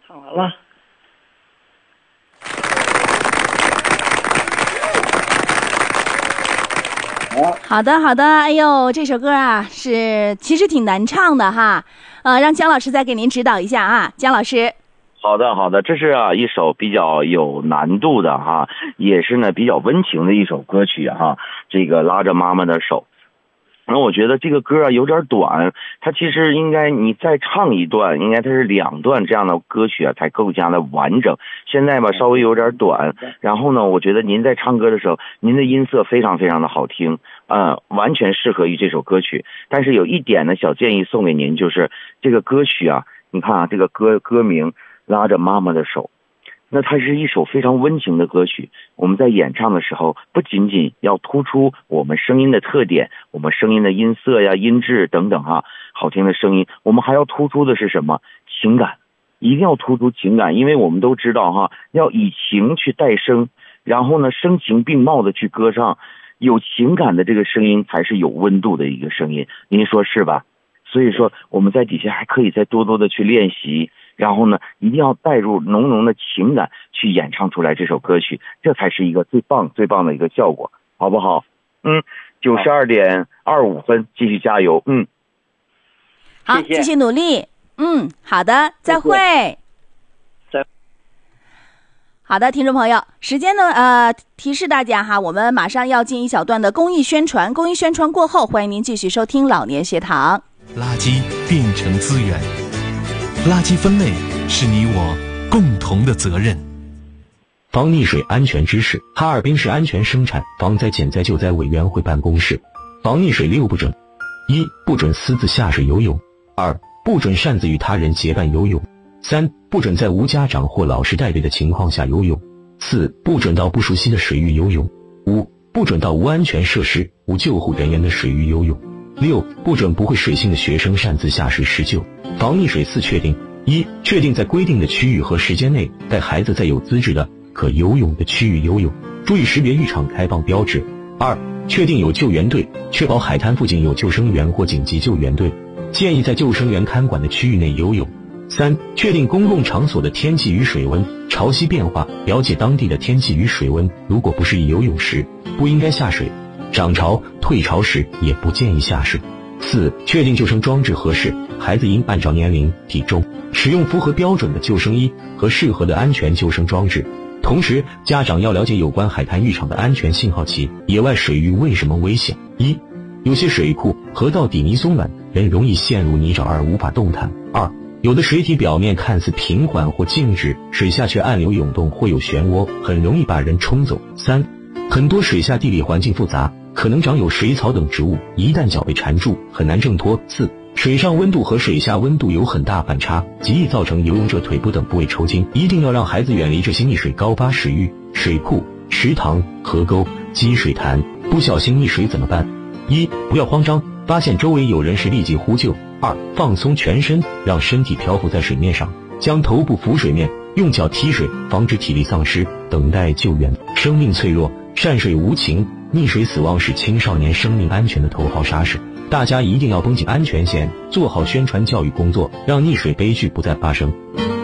唱完了。 好的好的，哎呦，这首歌啊其实挺难唱的哈，让姜老师再给您指导一下啊，姜老师。 好的，这是一首比较有难度的哈，也是呢比较温情的一首歌曲哈。这个拉着妈妈的手，那我觉得这个歌有点短，它其实应该你再唱一段，应该它是2段这样的歌曲才更加的完整。现在吧稍微有点短，然后呢，我觉得您在唱歌的时候，您的音色非常非常的好听，完全适合于这首歌曲。但是有一点呢小建议送给您，就是这个歌曲你看这个歌名拉着妈妈的手，那它是一首非常温情的歌曲。我们在演唱的时候，不仅仅要突出我们声音的特点，我们声音的音色呀、音质等等好听的声音，我们还要突出的是什么？情感，一定要突出情感，因为我们都知道要以情去带声，然后呢声情并茂的去歌唱，有情感的这个声音才是有温度的一个声音，您说是吧？所以说我们在底下还可以再多多的去练习，然后呢一定要带入浓浓的情感去演唱出来这首歌曲，这才是一个最棒的一个效果，好不好？92.25分，继续加油。 好， 谢谢继续努力。好的，再会。好的，听众朋友，时间呢提示大家我们马上要进一小段的公益宣传，公益宣传过后，欢迎您继续收听老年学堂。 垃圾变成资源，垃圾分类是你我共同的责任。 防溺水安全知识：哈尔滨市安全生产防灾减灾救灾委员会办公室。防溺水6不准：1. 不准私自下水游泳； 2. 不准擅自与他人结伴游泳； 3. 不准在无家长或老师带队的情况下游泳； 4. 不准到不熟悉的水域游泳； 5. 不准到无安全设施、无救护人员的水域游泳； 6. 不准不会水性的学生擅自下水施救。防溺水4确定： 1. 确定在规定的区域和时间内带孩子在有资质的可游泳的区域游泳，注意识别浴场开放标志。2. 确定有救援队，确保海滩附近有救生员或紧急救援队，建议在救生员看管的区域内游泳。3. 确定公共场所的天气与水温，潮汐变化，了解当地的天气与水温，如果不适宜游泳时，不应该下水；涨潮、退潮时也不建议下水。4. 确定救生装置合适，孩子应按照年龄、体重，使用符合标准的救生衣和适合的安全救生装置。同时，家长要了解有关海滩浴场的安全信号器，野外水域为什么危险。1. 有些水库、河道底泥松软，人容易陷入泥沼而无法动弹。2. 有的水体表面看似平缓或静止，水下却暗流涌动或有漩涡，很容易把人冲走。3. 很多水下地理环境复杂，可能长有水草等植物，一旦脚被缠住，很难挣脱。4. 水上温度和水下温度有很大反差，极易造成游泳者腿部等部位抽筋，一定要让孩子远离这些溺水高发水域、水库、池塘、河沟、积水潭。不小心溺水怎么办？1. 不要慌张，发现周围有人时立即呼救。2. 放松全身，让身体漂浮在水面上，将头部浮水面，用脚踢水，防止体力丧失，等待救援。生命脆弱，善水无情，溺水死亡是青少年生命安全的头号杀手。大家一定要绷紧安全线，做好宣传教育工作，让溺水悲剧不再发生。